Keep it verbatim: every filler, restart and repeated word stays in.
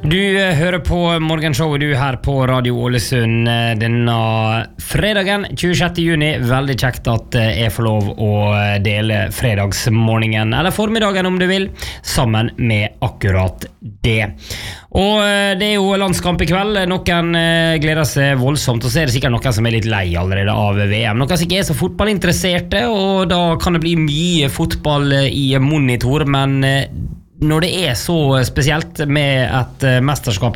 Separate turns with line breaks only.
Du hører på Morgenshowet du her på Radio Ålesund denne fredagen tjuesjette juni. Veldig kjekt at jeg får lov å dele fredagsmorgenen, eller formiddagen om du vil, sammen med akkurat det. Og det er jo landskamp i kveld. Noen gleder seg voldsomt, og så er det sikkert noen som er litt lei allerede av V M. Noen som ikke er så fotballinteresserte, og da kan det bli mye fotball i monitor, men når det er så spesielt med et mesterskap